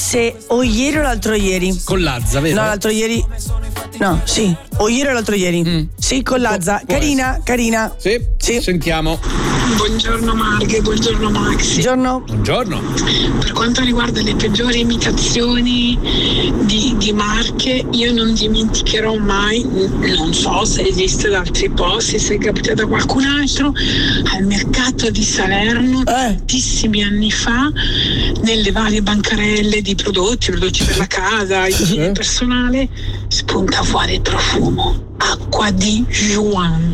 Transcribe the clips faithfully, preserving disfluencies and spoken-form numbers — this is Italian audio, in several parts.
forse o ieri o l'altro ieri. Con Lazza, vero? No, l'altro ieri. No, sì. O ieri o l'altro ieri. Mm. Sì, con Lazza. Può, carina, può carina. Sì, sì. Sentiamo. Buongiorno Marghe, buongiorno Maxi. Buongiorno. Buongiorno. Per quanto riguarda le peggiori imitazioni di, di marche, io non dimenticherò mai, non so se esiste da altri posti, se capita da qualcun altro, al mercato di Salerno, eh. tantissimi anni fa, nelle varie bancarelle di prodotti, prodotti per la casa, igiene personale, spunta fuori il profumo. Acqua di Juan.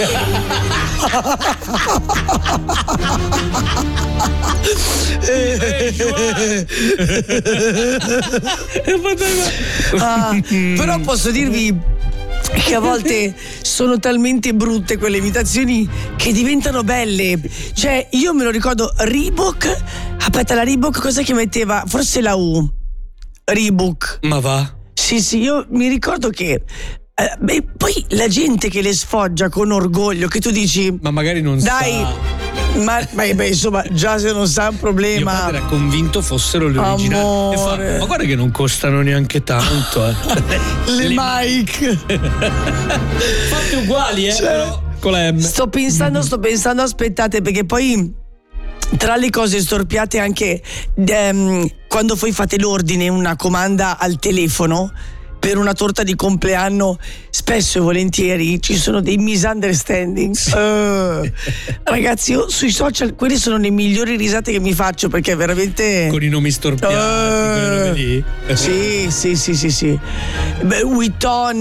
ah, però posso dirvi che a volte sono talmente brutte quelle imitazioni che diventano belle. Cioè, io me lo ricordo, Reebok. Aspetta, la Reebok cosa che metteva? Forse la U. Reebok. Ma va? Sì, sì, io mi ricordo che Eh, beh, poi la gente che le sfoggia con orgoglio, che tu dici ma magari non dai, sa. ma, ma beh, insomma, già se non sa un problema. Mio padre era convinto fossero le originali e fa, ma guarda che non costano neanche tanto eh. le, le Mike fatte uguali eh cioè, però con la M. Sto pensando, sto pensando, aspettate, perché poi tra le cose storpiate anche ehm, quando poi fate l'ordine, una comanda al telefono per una torta di compleanno, spesso e volentieri ci sono dei misunderstanding. Uh, ragazzi, io sui social quelle sono le migliori risate che mi faccio, perché veramente con i nomi storpiati, uh, quelle robe lì. Sì, sì, sì, sì, sì. Beh, Vuitton,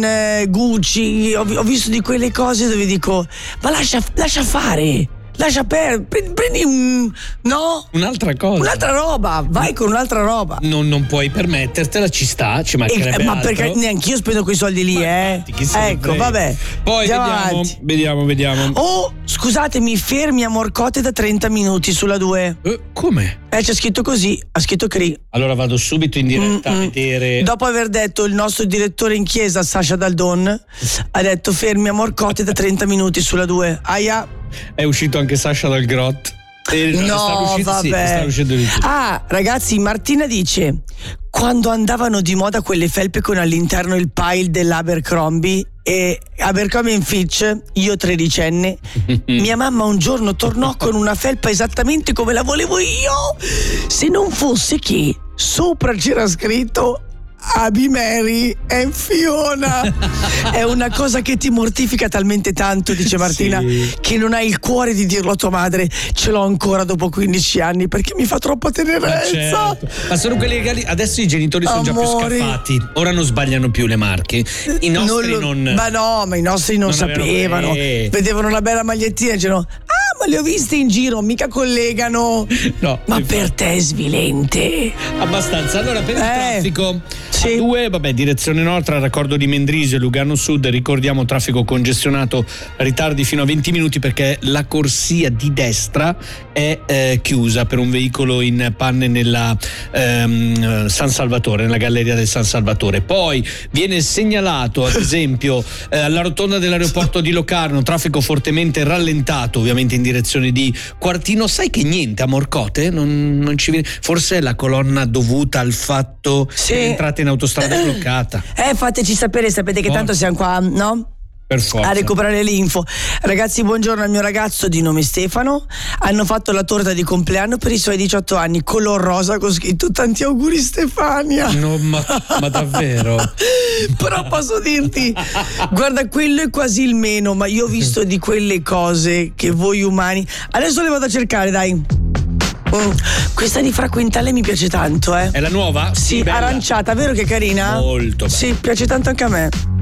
Gucci, ho, ho visto di quelle cose dove dico ma lascia, lascia fare. Lascia perdere, prendi un. No? Un'altra cosa. Un'altra roba, vai con un'altra roba. Non, non puoi permettertela, ci sta, ci mancherebbe eh, Ma altro. perché neanch'io spendo quei soldi lì, ma eh? Infatti, ecco, vabbè. Poi vediamo, vediamo, vediamo. Oh, scusatemi, fermi a Morcote da trenta minuti sulla due. Eh, come? Eh, c'è scritto così, ha scritto Cri. Allora vado subito in diretta Mm-mm. a vedere. Dopo aver detto il nostro direttore in chiesa, Sasha Daldon, ha detto fermi a Morcote da trenta minuti sulla due. Aia. È uscito anche Sasha dal Grot. E no, sta uscendo, vabbè. Sì, sta uscendo di tutto. Ah, ragazzi, Martina dice: quando andavano di moda quelle felpe con all'interno il pile dell'Abercrombie e Abercrombie and Fitch, io tredicenne, mia mamma un giorno tornò con una felpa esattamente come la volevo io, se non fosse che sopra c'era scritto Abi Mary e Fiona. È una cosa che ti mortifica talmente tanto, dice Martina, sì, che non hai il cuore di dirlo a tua madre. Ce l'ho ancora dopo quindici anni perché mi fa troppa tenerezza. Ma, certo. Ma sono quelli legali. Adesso i genitori sono Amore. già più scappati. Ora non sbagliano più le marche. I nostri non, lo, non... Ma no, ma i nostri non, non sapevano. Eh. Vedevano una bella magliettina e dicevano: ah, ma li ho visti in giro, mica collegano. No, ma infatti. Per te è svilente. Abbastanza. Allora, per il eh. traffico Sì. due, vabbè, direzione nord tra raccordo di Mendrisio e Lugano Sud, ricordiamo traffico congestionato, ritardi fino a venti minuti perché la corsia di destra è eh, chiusa per un veicolo in panne nella ehm, San Salvatore, nella galleria del San Salvatore. Poi viene segnalato ad esempio eh, alla rotonda dell'aeroporto di Locarno traffico fortemente rallentato, ovviamente in direzione di Quartino. Sai che niente a Morcote? Non, non ci viene, forse è la colonna dovuta al fatto sì. che entrate in autostrada bloccata. Eh, fateci sapere, sapete che oh. tanto siamo qua, no? Per forza. A recuperare l'info. Ragazzi, buongiorno al mio ragazzo di nome Stefano. Hanno fatto la torta di compleanno per i suoi diciotto anni, color rosa con scritto tanti auguri Stefania. No, ma, ma davvero? Però posso dirti, guarda, quello è quasi il meno, ma io ho visto di quelle cose che voi umani. Adesso le vado a cercare, dai. Mm. Questa di Fra Quintale mi piace tanto, eh. È la nuova? Sì, sì, aranciata, vero che è carina? Molto bella. Sì, piace tanto anche a me.